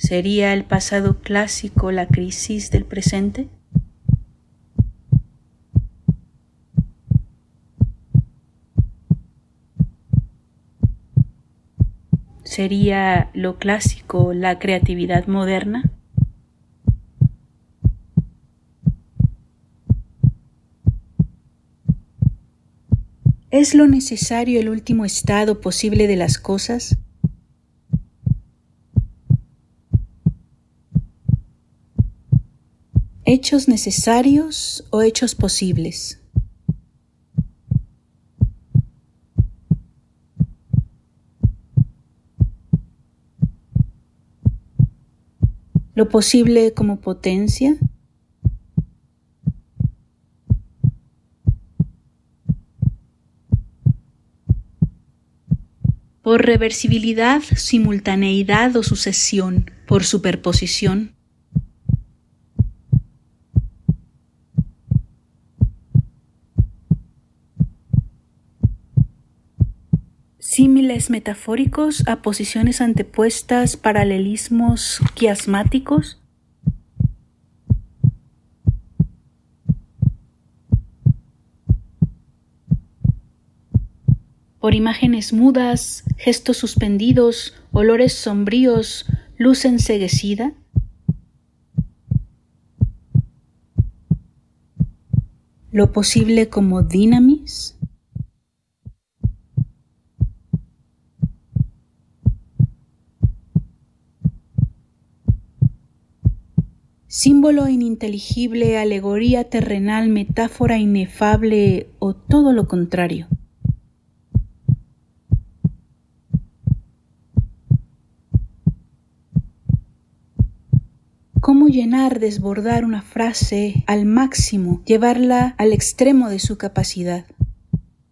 ¿Sería el pasado clásico la crisis del presente? ¿Sería lo clásico la creatividad moderna? ¿Es lo necesario el último estado posible de las cosas? ¿Hechos necesarios o hechos posibles? ¿Lo posible como potencia? ¿Por reversibilidad, simultaneidad o sucesión? ¿Por superposición? ¿Símiles metafóricos a posiciones antepuestas, paralelismos quiasmáticos? ¿Por imágenes mudas, gestos suspendidos, olores sombríos, luz enceguecida? ¿Lo posible como dinamis? ¿Símbolo ininteligible, alegoría terrenal, metáfora inefable o todo lo contrario? ¿Cómo llenar, desbordar una frase al máximo, llevarla al extremo de su capacidad?